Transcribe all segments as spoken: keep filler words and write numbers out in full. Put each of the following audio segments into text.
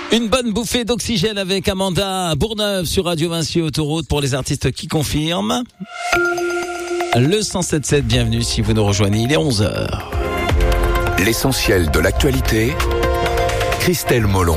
Une bonne bouffée d'oxygène avec Amanda Bourneuve sur Radio Vinci Autoroute pour les artistes qui confirment. Le cent sept sept, bienvenue si vous nous rejoignez, il est onze heures. L'essentiel de l'actualité, Christelle Molon.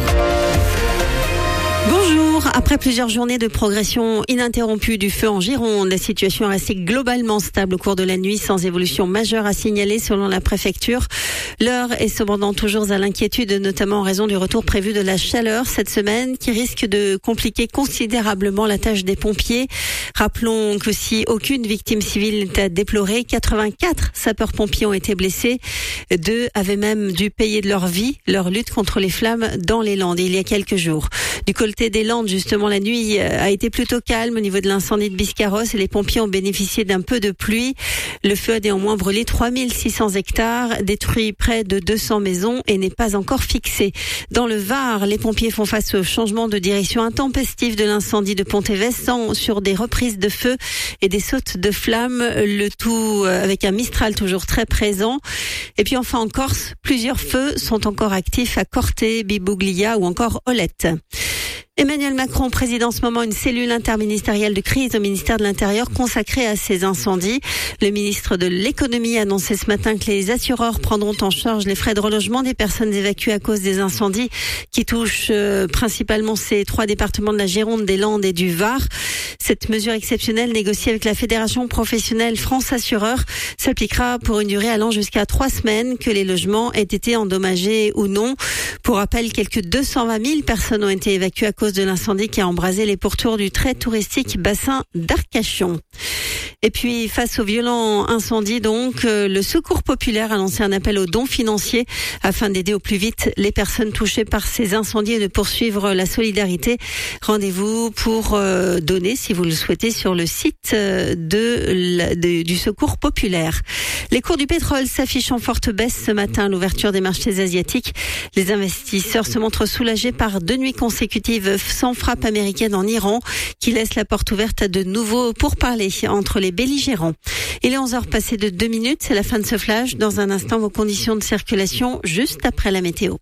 Bonjour. Après plusieurs journées de progression ininterrompue du feu en Gironde, la situation est restée globalement stable au cours de la nuit sans évolution majeure à signaler selon la préfecture. L'heure est cependant toujours à l'inquiétude, notamment en raison du retour prévu de la chaleur cette semaine qui risque de compliquer considérablement la tâche des pompiers. Rappelons que si aucune victime civile n'est à déplorer, quatre-vingt-quatre sapeurs-pompiers ont été blessés. Deux avaient même dû payer de leur vie leur lutte contre les flammes dans les Landes il y a quelques jours. Du côté des Landes, justement, la nuit a été plutôt calme au niveau de l'incendie de Biscarrosse et les pompiers ont bénéficié d'un peu de pluie. Le feu a néanmoins brûlé trois mille six cents hectares, détruit près de deux cents maisons et n'est pas encore fixé. Dans le Var, les pompiers font face au changement de direction intempestif de l'incendie de Pont-Évêque sur des reprises de feu et des sautes de flammes, le tout avec un Mistral toujours très présent. Et puis enfin en Corse, plusieurs feux sont encore actifs à Corté, Bibuglia ou encore Olette. Emmanuel Macron préside en ce moment une cellule interministérielle de crise au ministère de l'Intérieur consacrée à ces incendies. Le ministre de l'Économie a annoncé ce matin que les assureurs prendront en charge les frais de relogement des personnes évacuées à cause des incendies qui touchent euh, principalement ces trois départements de la Gironde, des Landes et du Var. Cette mesure exceptionnelle négociée avec la Fédération professionnelle France Assureurs s'appliquera pour une durée allant jusqu'à trois semaines, que les logements aient été endommagés ou non. Pour rappel, quelques deux cent vingt mille personnes ont été évacuées à cause de l'incendie qui a embrasé les pourtours du très touristique bassin d'Arcachon. Et puis, face au violent incendie, donc, euh, le Secours populaire a lancé un appel aux dons financiers afin d'aider au plus vite les personnes touchées par ces incendies et de poursuivre la solidarité. Rendez-vous pour euh, donner, si vous le souhaitez, sur le site euh, de, la, de du Secours populaire. Les cours du pétrole s'affichent en forte baisse ce matin à l'ouverture des marchés asiatiques. Les investisseurs se montrent soulagés par deux nuits consécutives sans frappe américaine en Iran, qui laisse la porte ouverte à de nouveaux pourparlers entre les belligérants. Il est onze heures passées de deux minutes, c'est la fin de ce flash. Dans un instant, vos conditions de circulation juste après la météo.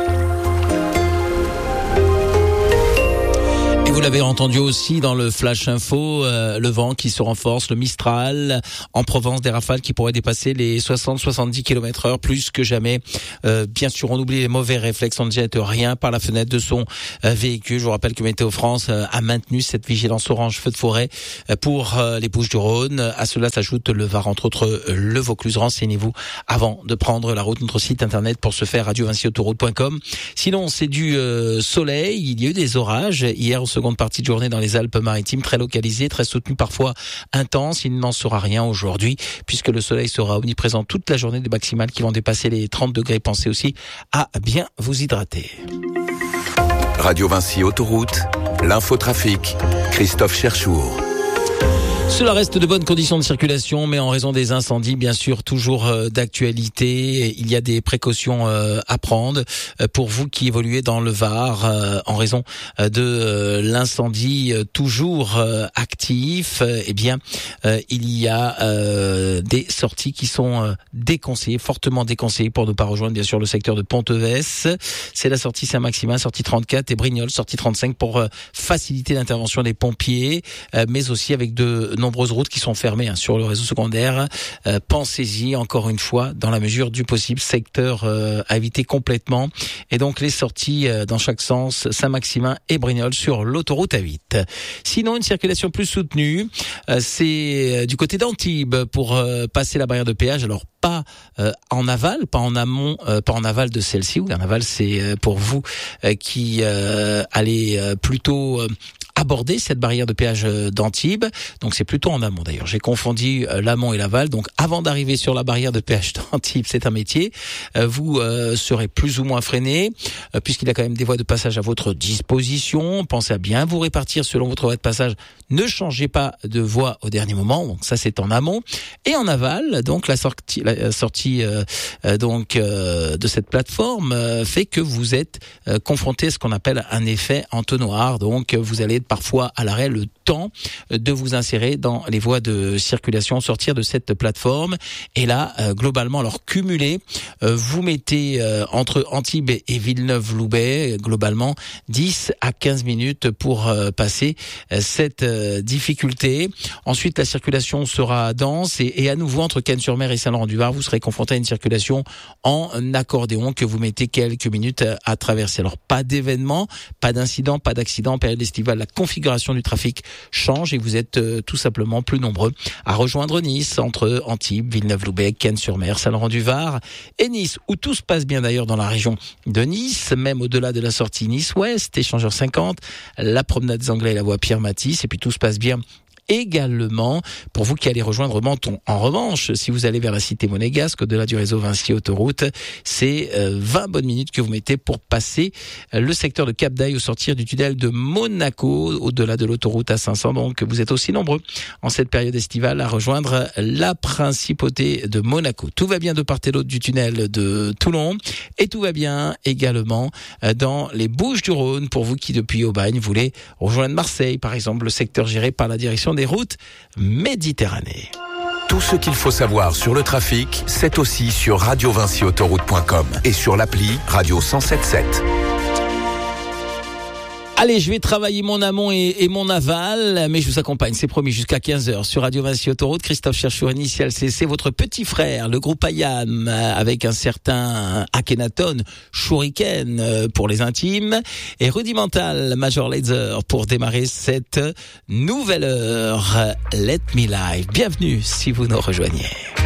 Et vous l'avez entendu aussi dans le Flash Info, euh, le vent qui se renforce, le Mistral, en Provence, des rafales qui pourraient dépasser les soixante à soixante-dix kilomètres heure, plus que jamais. Euh, bien sûr, on oublie les mauvais réflexes, on ne jette rien par la fenêtre de son euh, véhicule. Je vous rappelle que Météo France euh, a maintenu cette vigilance orange feu de forêt euh, pour euh, les Bouches-du-Rhône. À cela s'ajoute le Var, entre autres euh, le Vaucluse. Renseignez-vous avant de prendre la route. Notre site internet pour se faire, radio vinci autoroute point com. Sinon, c'est du euh, soleil. Il y a eu des orages hier au seconde partie de journée dans les Alpes-Maritimes, très localisée, très soutenue, parfois intense. Il n'en sera rien aujourd'hui puisque le soleil sera omniprésent toute la journée, des maximales qui vont dépasser les trente degrés. Pensez aussi à bien vous hydrater. Radio Vinci Autoroute, l'infotrafic, Christophe Cherchour. Cela reste de bonnes conditions de circulation, mais en raison des incendies, bien sûr, toujours euh, d'actualité. Il y a des précautions euh, à prendre euh, pour vous qui évoluez dans le Var euh, en raison euh, de euh, l'incendie euh, toujours euh, actif. Euh, eh bien, euh, il y a euh, des sorties qui sont euh, déconseillées, fortement déconseillées pour ne pas rejoindre, bien sûr, le secteur de Pont-Évêque. C'est la sortie Saint-Maximin, sortie trente-quatre, et Brignoles, sortie trente-cinq, pour euh, faciliter l'intervention des pompiers, euh, mais aussi avec de nombreuses routes qui sont fermées hein, sur le réseau secondaire. Euh, pensez-y encore une fois, dans la mesure du possible, secteur euh, à éviter complètement. Et donc les sorties euh, dans chaque sens, Saint-Maximin et Brignoles sur l'autoroute A huit. Sinon, une circulation plus soutenue, euh, c'est euh, du côté d'Antibes pour euh, passer la barrière de péage. Alors pas euh, en aval, pas en amont, euh, pas en aval de celle-ci. Ou en aval, c'est euh, pour vous euh, qui euh, allez euh, plutôt euh, aborder cette barrière de péage d'Antibes. Donc c'est plutôt en amont d'ailleurs. J'ai confondu euh, l'amont et l'aval. Donc avant d'arriver sur la barrière de péage d'Antibes, c'est un métier. Euh, vous euh, serez plus ou moins freiné euh, puisqu'il y a quand même des voies de passage à votre disposition. Pensez à bien vous répartir selon votre voie de passage. Ne changez pas de voie au dernier moment. Donc ça c'est en amont. Et en aval, donc la sortie, la sortie euh, euh, donc euh, de cette plateforme euh, fait que vous êtes euh, confronté à ce qu'on appelle un effet entonnoir. Donc vous allez être parfois à l'arrêt le temps de vous insérer dans les voies de circulation, sortir de cette plateforme. Et là, euh, globalement, alors cumulé, euh, vous mettez euh, entre Antibes et Villeneuve-Loubet, globalement, dix à quinze minutes pour euh, passer euh, cette euh, difficulté. Ensuite, la circulation sera dense et, et à nouveau, entre Cannes-sur-Mer et Saint-Laurent-du-Var, vous serez confronté à une circulation en accordéon que vous mettez quelques minutes à, à traverser. Alors, pas d'événement, pas d'incident, pas d'accident. En période estivale, la configuration du trafic change et vous êtes euh, tout simplement plus nombreux à rejoindre Nice, entre Antibes, Villeneuve-Loubet, Cannes-sur-Mer, Saint-Laurent-du-Var et Nice, où tout se passe bien d'ailleurs dans la région de Nice, même au-delà de la sortie Nice-Ouest, échangeur cinquante, la promenade des Anglais et la voie Pierre-Matisse, et puis tout se passe bien également pour vous qui allez rejoindre Menton. En revanche, si vous allez vers la cité monégasque, au-delà du réseau Vinci Autoroute, c'est vingt bonnes minutes que vous mettez pour passer le secteur de Cap d'Aille au sortir du tunnel de Monaco, au-delà de l'autoroute A cinq cents. Donc, vous êtes aussi nombreux en cette période estivale à rejoindre la principauté de Monaco. Tout va bien de part et d'autre du tunnel de Toulon et tout va bien également dans les Bouches-du-Rhône pour vous qui, depuis Aubagne, voulez rejoindre Marseille, par exemple, le secteur géré par la direction des routes Méditerranée. Tout ce qu'il faut savoir sur le trafic, c'est aussi sur radio vinci autoroute point com et sur l'appli Radio cent sept sept. Allez, je vais travailler mon amont et, et mon aval, mais je vous accompagne, c'est promis, jusqu'à quinze heures sur Radio Vinci Autoroute. Christophe Cherchour, Initial C C, votre petit frère, le groupe Ayam, avec un certain Akhenaton, Shuriken pour les intimes, et Rudimental, Major Lazer pour démarrer cette nouvelle heure. Let Me Live. Bienvenue si vous nous rejoignez.